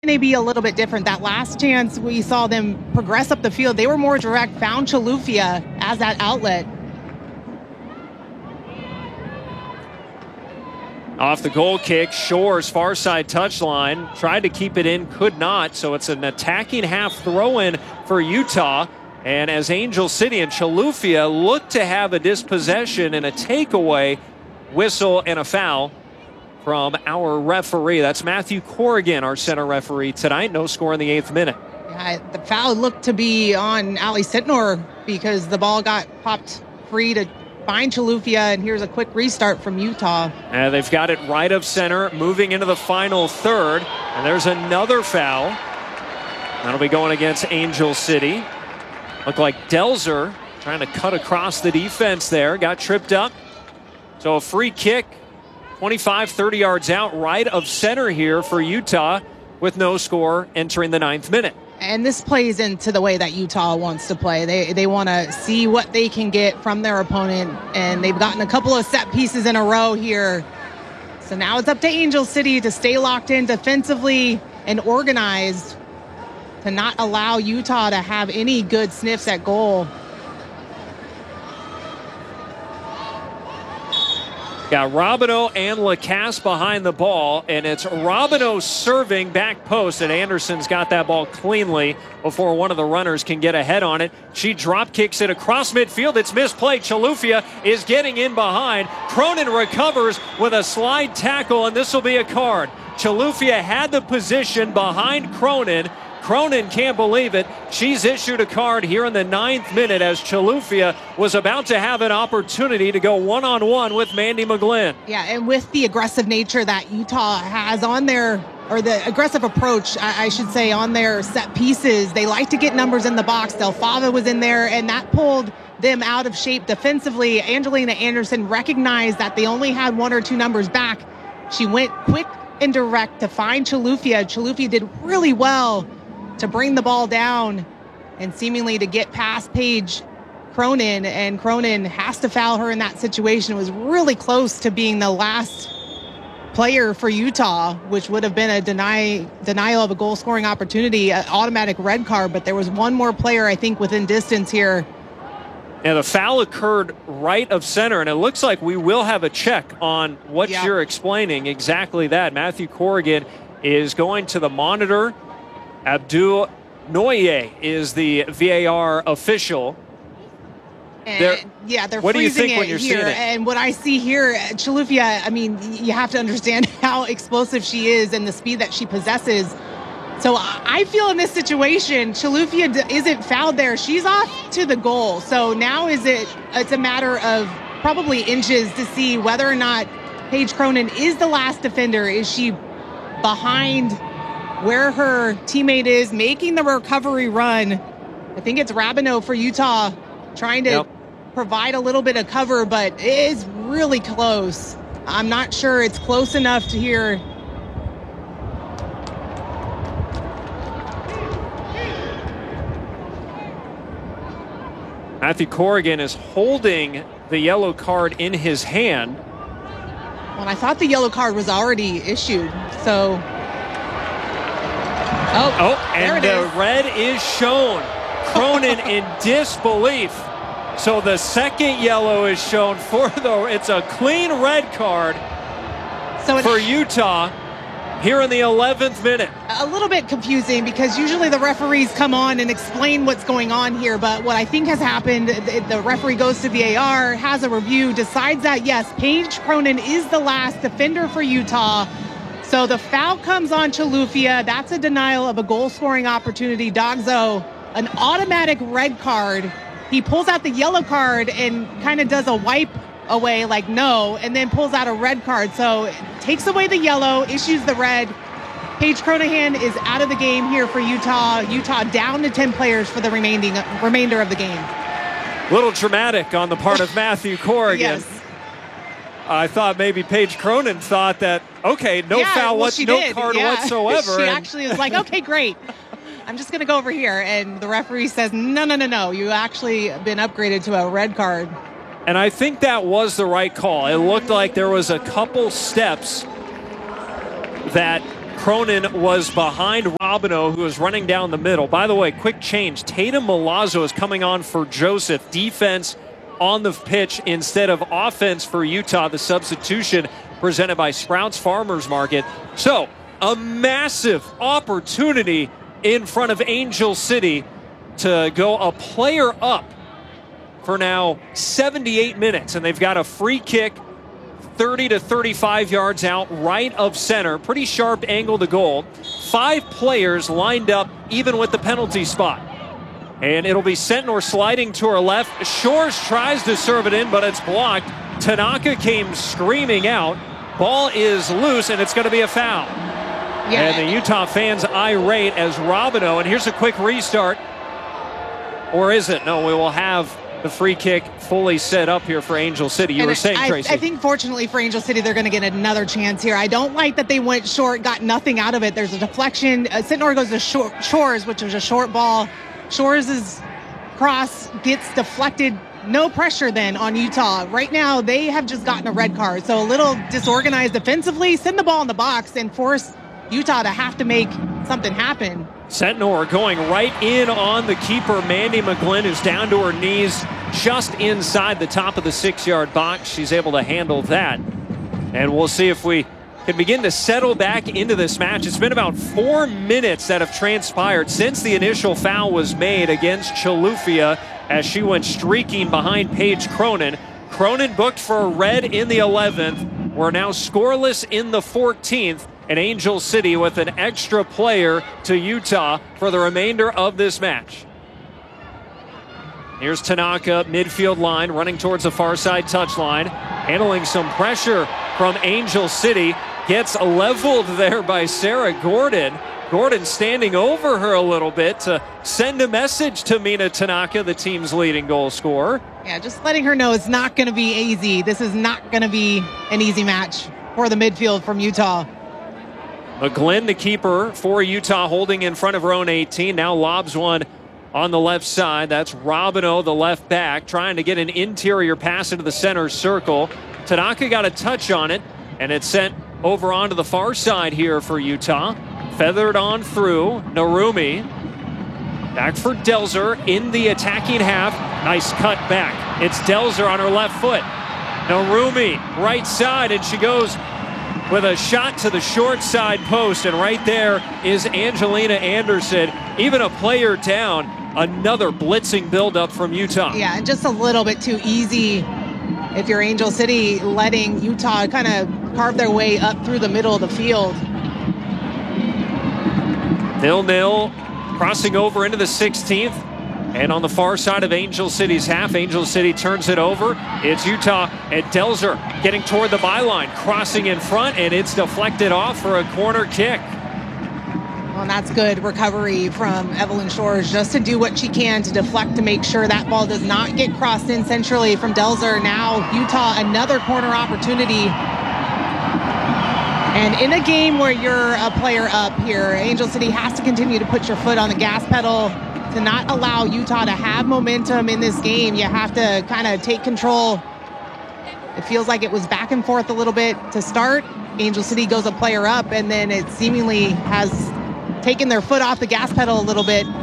may be a little bit different. That last chance we saw them progress up the field, they were more direct, found Chilufya as that outlet. Off the goal kick, Shore's far side touchline. Tried to keep it in, could not. So it's an attacking half throw-in for Utah. And as Angel City and Chilufya look to have a dispossession and a takeaway, whistle and a foul from our referee. That's Matthew Corrigan, our center referee tonight. No score in the 8th minute. Yeah, the foul looked to be on Ali Sitnor because the ball got popped free to find Chilufya, and here's a quick restart from Utah. And they've got it right of center, moving into the final third. And there's another foul. That'll be going against Angel City. Looked like Delzer trying to cut across the defense there. Got tripped up. So a free kick, 25, 30 yards out, right of center here for Utah with no score entering the 9th minute. And this plays into the way that Utah wants to play. They want to see what they can get from their opponent, and they've gotten a couple of set pieces in a row here. So now it's up to Angel City to stay locked in defensively and organized to not allow Utah to have any good sniffs at goal. Got Robineau and Lacasse behind the ball, and it's Robineau serving back post, and Anderson's got that ball cleanly before one of the runners can get ahead on it. She drop kicks it across midfield. It's misplayed. Chilufya is getting in behind. Cronin recovers with a slide tackle, and this will be a card. Chilufya had the position behind Cronin. Cronin can't believe it. She's issued a card here in the 9th minute as Chilufya was about to have an opportunity to go one-on-one with Mandy McGlynn. Yeah, and with the aggressive nature that Utah has on their, or the aggressive approach, I should say, on their set pieces, they like to get numbers in the box. Del Fava was in there, and that pulled them out of shape defensively. Angelina Anderson recognized that they only had 1 or 2 numbers back. She went quick and direct to find Chilufya. Chilufya did really well to bring the ball down and seemingly to get past Paige Cronin, and Cronin has to foul her in that situation. It was really close to being the last player for Utah, which would have been a denial of a goal scoring opportunity, an automatic red card, but there was one more player, I think, within distance here. And the foul occurred right of center, and it looks like we will have a check on what you're explaining, exactly that. Matthew Corrigan is going to the monitor. Abdul Noye is the VAR official. And they're what do you think freezing when you're here. seeing it? And what I see here, Chilufya, I mean, you have to understand how explosive she is and the speed that she possesses. So I feel in this situation, Chilufya isn't fouled there. She's off to the goal. So now it's a matter of probably inches to see whether or not Paige Cronin is the last defender. Is she behind where her teammate is, making the recovery run? I think it's Robineau for Utah trying to provide a little bit of cover, but it is really close. I'm not sure it's close enough to hear. Matthew Corrigan is holding the yellow card in his hand. Well, I thought the yellow card was already issued, so. And the red is shown. Cronin in disbelief. So the second yellow is shown it's a clean red card for Utah here in the 11th minute. A little bit confusing because usually the referees come on and explain what's going on here. But what I think has happened, the referee goes to VAR, has a review, decides that, yes, Paige Cronin is the last defender for Utah. So the foul comes on Chilufya. That's a denial of a goal-scoring opportunity. Dogzo, an automatic red card. He pulls out the yellow card and kind of does a wipe away like no, and then pulls out a red card. So it takes away the yellow, issues the red. Paige Cronin is out of the game here for Utah. Utah down to 10 players for the remainder of the game. A little dramatic on the part of Matthew Corrigan. Yes. I thought maybe Paige Cronin thought that, okay, no foul, no card whatsoever. She actually was like, okay, great. I'm just going to go over here. And the referee says, no. You actually been upgraded to a red card. And I think that was the right call. It looked like there was a couple steps that Cronin was behind Robino, who was running down the middle. By the way, quick change. Tatum Milazzo is coming on for Joseph. Defense on the pitch instead of offense for Utah. The substitution presented by Sprouts Farmers Market. So, a massive opportunity in front of Angel City to go a player up for now 78 minutes. And they've got a free kick 30 to 35 yards out, right of center. Pretty sharp angle to goal. 5 players lined up even with the penalty spot. And it'll be Sentnor sliding to her left. Shores tries to serve it in, but it's blocked. Tanaka came screaming out. Ball is loose, and it's going to be a foul. Yeah. And the Utah fans irate as Robino, and here's a quick restart. Or is it? No, we will have the free kick fully set up here for Angel City. You were saying, Tracy. I think fortunately for Angel City, they're going to get another chance here. I don't like that they went short, got nothing out of it. There's a deflection. Sentnor goes to Shores, which was a short ball. Shores' cross gets deflected. No pressure then on Utah. Right now, they have just gotten a red card. So a little disorganized defensively. Send the ball in the box and force Utah to have to make something happen. Sentnor going right in on the keeper, Mandy McGlynn, who's down to her knees just inside the top of the 6-yard box. She's able to handle that. And we'll see if we can begin to settle back into this match. It's been about 4 minutes that have transpired since the initial foul was made against Chilufya as she went streaking behind Paige Cronin. Cronin booked for a red in the 11th. We're now scoreless in the 14th. And Angel City with an extra player to Utah for the remainder of this match. Here's Tanaka, midfield line, running towards the far side touchline. Handling some pressure from Angel City. Gets leveled there by Sarah Gordon. Gordon standing over her a little bit to send a message to Mina Tanaka, the team's leading goal scorer. Yeah, just letting her know it's not going to be easy. This is not going to be an easy match for the midfield from Utah. McGlynn, the keeper for Utah, holding in front of her own 18. Now lobs one on the left side. That's Robino, the left back, trying to get an interior pass into the center circle. Tanaka got a touch on it, and it's sent over onto the far side here for Utah. Feathered on through. Narumi. Back for Delzer in the attacking half. Nice cut back. It's Delzer on her left foot. Narumi, right side, and she goes with a shot to the short side post, and right there is Angelina Anderson. Even a player down. Another blitzing buildup from Utah. Yeah, and just a little bit too easy if you're Angel City, letting Utah kind of carve their way up through the middle of the field. 0-0, crossing over into the 16th. And on the far side of Angel City's half, Angel City turns it over. It's Utah and Delzer getting toward the byline, crossing in front, and it's deflected off for a corner kick. Well, and that's good recovery from Evelyn Shores, just to do what she can to deflect to make sure that ball does not get crossed in centrally from Delzer. Now Utah, another corner opportunity. And in a game where you're a player up here, Angel City has to continue to put your foot on the gas pedal to not allow Utah to have momentum in this game. You have to kind of take control. It feels like it was back and forth a little bit to start. Angel City goes a player up, and then it seemingly has taken their foot off the gas pedal a little bit.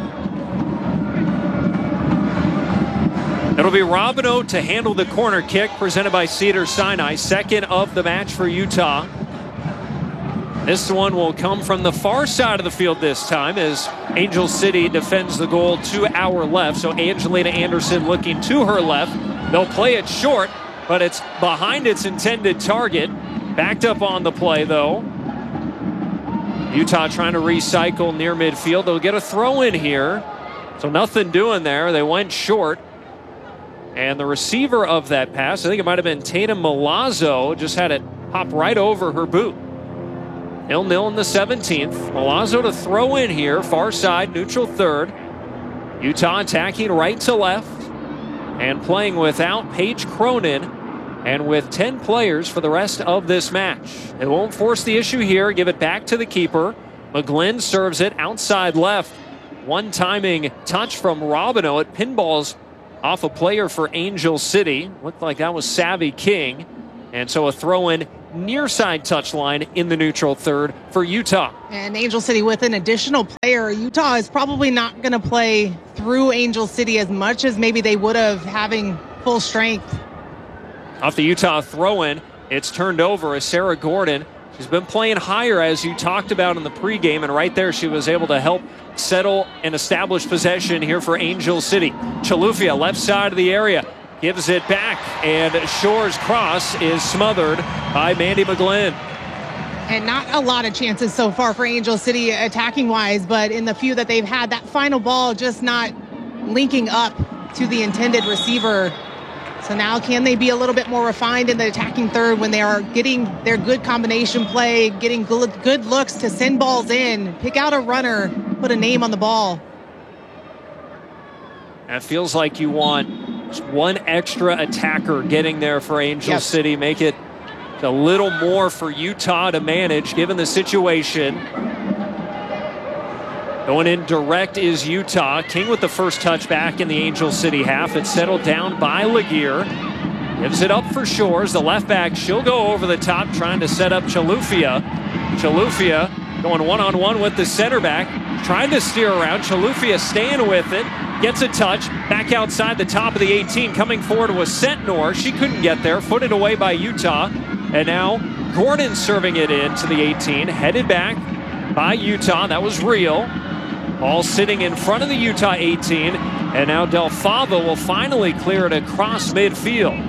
It'll be Robino to handle the corner kick presented by Cedars-Sinai. Second of the match for Utah. This one will come from the far side of the field this time as Angel City defends the goal to our left. So Angelina Anderson looking to her left. They'll play it short, but it's behind its intended target. Backed up on the play, though. Utah trying to recycle near midfield. They'll get a throw in here. So nothing doing there. They went short. And the receiver of that pass, I think it might have been Tatum Milazzo, just had it hop right over her boot. 0-0 in the 17th. Milazzo to throw in here. Far side, neutral third. Utah attacking right to left. And playing without Paige Cronin. And with 10 players for the rest of this match. They won't force the issue here. Give it back to the keeper. McGlynn serves it outside left. One timing touch from Robino. It pinballs off a player for Angel City. Looked like that was Savvy King. And so a throw in near side touchline in the neutral third for Utah. And Angel City with an additional player. Utah is probably not going to play through Angel City as much as maybe they would have having full strength. Off the Utah throw-in, it's turned over as Sarah Gordon. She's been playing higher, as you talked about in the pregame, and right there she was able to help settle and establish possession here for Angel City. Chalufia, left side of the area, gives it back, and Shore's cross is smothered by Mandy McGlynn. And not a lot of chances so far for Angel City attacking-wise, but in the few that they've had, that final ball just not linking up to the intended receiver. So now can they be a little bit more refined in the attacking third when they are getting their good combination play, getting good looks to send balls in, pick out a runner, put a name on the ball? It feels like you want just one extra attacker getting there for Angel City. Make it a little more for Utah to manage given the situation. Going in direct is Utah. King with the first touch back in the Angel City half. It's settled down by Laguerre. Gives it up for Shores. The left back, she'll go over the top trying to set up Chalufia. Chalufia going one-on-one with the center back. Trying to steer around. Chalufia staying with it. Gets a touch. Back outside the top of the 18. Coming forward was Sentnor. She couldn't get there. Footed away by Utah. And now Gordon serving it in to the 18. Headed back by Utah. That was Real. All sitting in front of the Utah 18. And now Del Fava will finally clear it across midfield.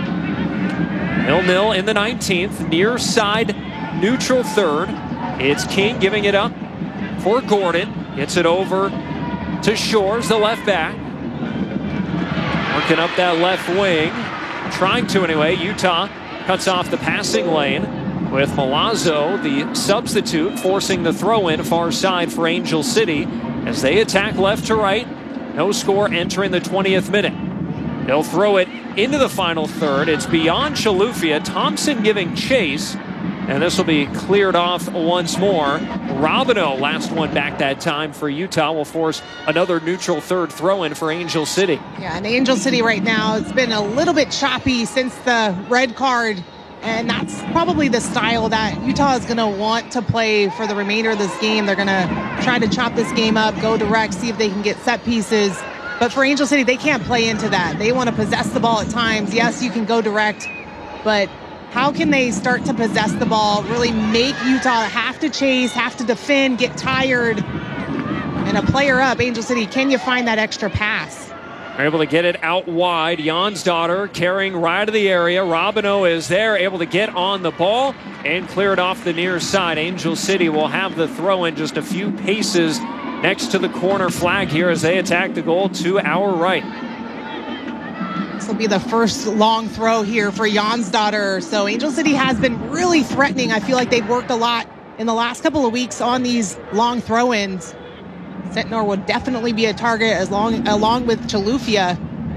0-0 in the 19th. Near side neutral third. It's King giving it up for Gordon. Gets it over to Shores, the left back. Working up that left wing. Trying to anyway. Utah cuts off the passing lane with Milazzo, the substitute, forcing the throw-in far side for Angel City as they attack left to right. No score entering the 20th minute. They'll throw it into the final third. It's beyond Chalufia. Thompson giving chase. And this will be cleared off once more. Robino, last one back that time for Utah, will force another neutral third throw-in for Angel City. Yeah, and Angel City right now, it's been a little bit choppy since the red card. And that's probably the style that Utah is going to want to play for the remainder of this game. They're going to try to chop this game up, go direct, see if they can get set pieces. But for Angel City, they can't play into that. They want to possess the ball at times. Yes, you can go direct, but how can they start to possess the ball, really make Utah have to chase, have to defend, get tired, and a player up, Angel City, can you find that extra pass? They're able to get it out wide. Jonsdottir carrying right of the area. Robino is there, able to get on the ball and clear it off the near side. Angel City will have the throw in just a few paces next to the corner flag here as they attack the goal to our right. This will be the first long throw here for Jonsdottir. So Angel City has been really threatening. I feel like they've worked a lot in the last couple of weeks on these long throw-ins. Sentnor would definitely be a target along with Chalufia.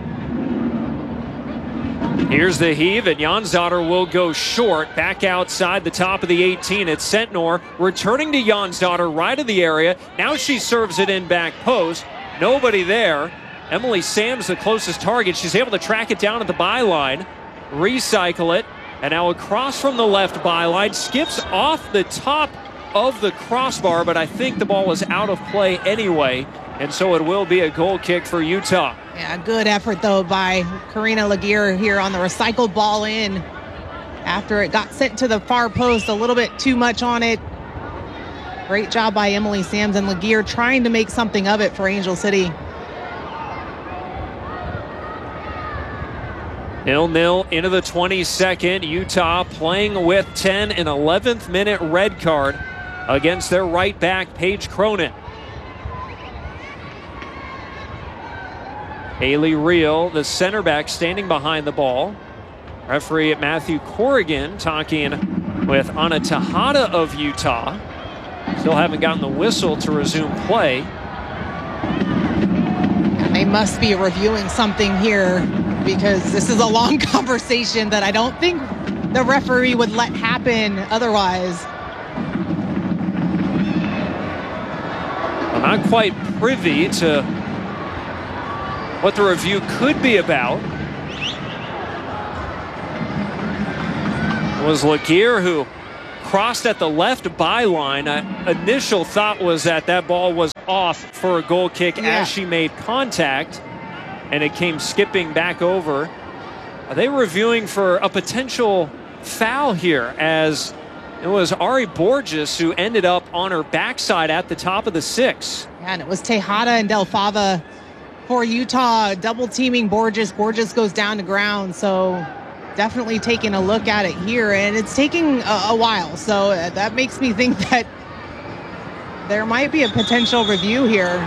Here's the heave, and Jonsdottir will go short. Back outside the top of the 18. It's Sentnor returning to Jonsdottir right of the area. Now she serves it in back post. Nobody there. Emily Sams, the closest target. She's able to track it down at the byline, recycle it, and now across from the left byline, skips off the top of the crossbar, but I think the ball was out of play anyway, and so it will be a goal kick for Utah. Yeah, good effort, though, by Karina Laguerre here on the recycled ball in after it got sent to the far post, a little bit too much on it. Great job by Emily Sams and Laguerre trying to make something of it for Angel City. 0-0 into the 22nd. Utah playing with 10 and 11th minute red card against their right back, Paige Cronin. Haley Real, the center back, standing behind the ball. Referee Matthew Corrigan talking with Anna Tejada of Utah. Still haven't gotten the whistle to resume play. And they must be reviewing something here, because this is a long conversation that I don't think the referee would let happen otherwise. I'm not quite privy to what the review could be about. was Laguerre, who crossed at the left byline. Initial thought was that ball was off for a goal kick as she made contact, and it came skipping back over. Are they reviewing for a potential foul here, as it was Ari Borges who ended up on her backside at the top of the 6. Yeah, and it was Tejada and Del Fava for Utah double teaming Borges. Borges goes down to ground, so definitely taking a look at it here, and it's taking a while, so that makes me think that there might be a potential review here.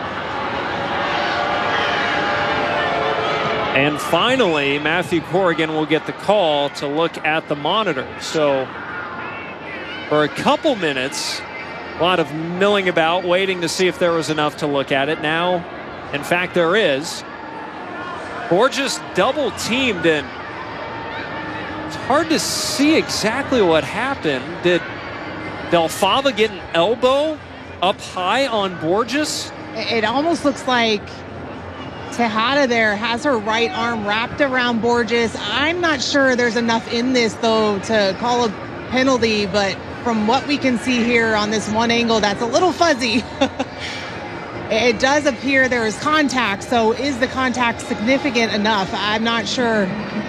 And finally, Matthew Corrigan will get the call to look at the monitor. So for a couple minutes, a lot of milling about, waiting to see if there was enough to look at it. Now, in fact, there is. Borges double teamed, and it's hard to see exactly what happened. Did Del Fava get an elbow up high on Borges? It almost looks like Tejada there has her right arm wrapped around Borges. I'm not sure there's enough in this, though, to call a penalty, but from what we can see here on this one angle, that's a little fuzzy. It does appear there is contact, so is the contact significant enough? I'm not sure.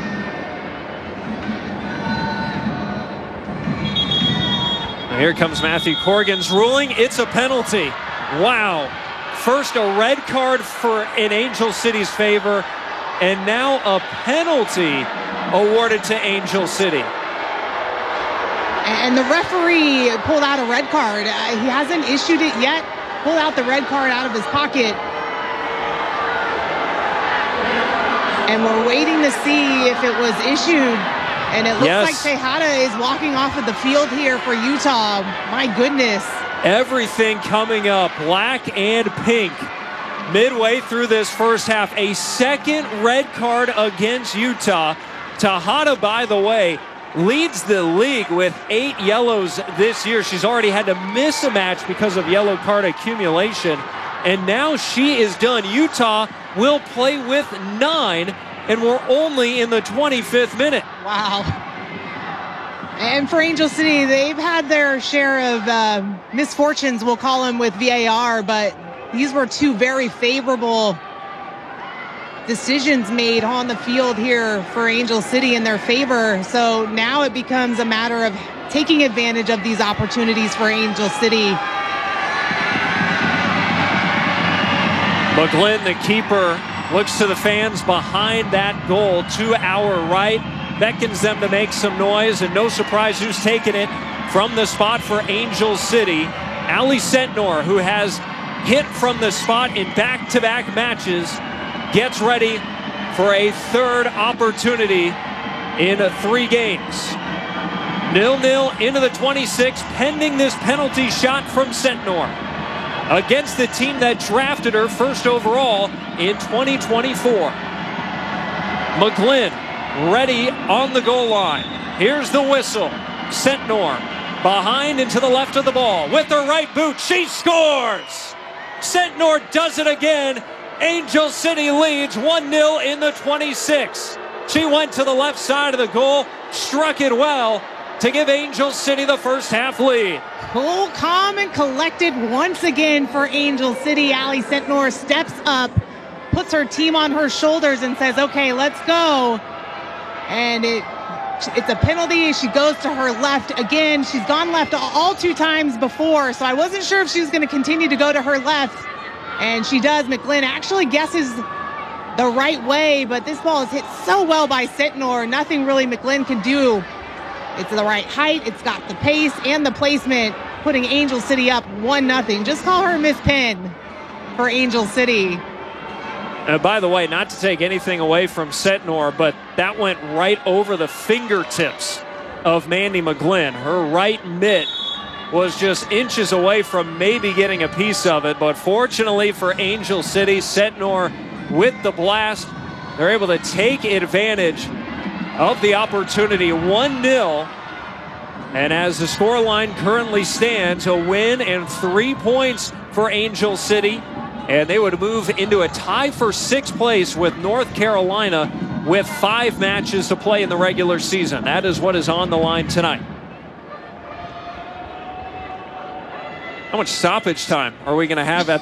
Here comes Matthew Corrigan's ruling. It's a penalty. Wow. First, a red card in Angel City's favor, and now a penalty awarded to Angel City. And the referee pulled out a red card. He hasn't issued it yet. Pulled out the red card out of his pocket. And we're waiting to see if it was issued. And it looks like Tejada is walking off of the field here for Utah. My goodness. Everything coming up, black and pink. Midway through this first half, a second red card against Utah. Tejada, by the way, leads the league with 8 yellows this year. She's already had to miss a match because of yellow card accumulation, and now she is done. Utah will play with 9, and we're only in the 25th minute. Wow. And for Angel City, they've had their share of misfortunes, we'll call them, with VAR, but these were 2 very favorable decisions made on the field here for Angel City in their favor. So now it becomes a matter of taking advantage of these opportunities for Angel City. McGlynn, the keeper, looks to the fans behind that goal to our right, beckons them to make some noise, and no surprise who's taking it from the spot for Angel City. Ali Sentnor, who has hit from the spot in back-to-back matches, gets ready for a third opportunity in 3 games. 0-0 into the 26th, pending this penalty shot from Sentnor against the team that drafted her first overall in 2024. McGlynn ready on the goal line. Here's the whistle. Sentnor behind and to the left of the ball with her right boot. She scores! Sentnor does it again. Angel City leads 1-0 in the 26th. She went to the left side of the goal, struck it well to give Angel City the first half lead. Cool, calm, and collected once again for Angel City. Ali Sentnor steps up, puts her team on her shoulders and says, okay, let's go. And it's a penalty. She goes to her left again. She's gone left all 2 times before, so I wasn't sure if she was going to continue to go to her left. And she does. McGlynn actually guesses the right way, but this ball is hit so well by Sentnor. Nothing really McGlynn can do. It's the right height. It's got the pace and the placement, putting Angel City up 1-0. Just call her Miss Penn for Angel City. By the way, not to take anything away from Sentnor, but that went right over the fingertips of Mandy McGlynn. Her right mitt was just inches away from maybe getting a piece of it, but fortunately for Angel City, Sentnor with the blast, they're able to take advantage of the opportunity. 1-0, and as the scoreline currently stands, a win and 3 points for Angel City, and they would move into a tie for 6th place with North Carolina with 5 matches to play in the regular season. That is what is on the line tonight. How much stoppage time are we going to have at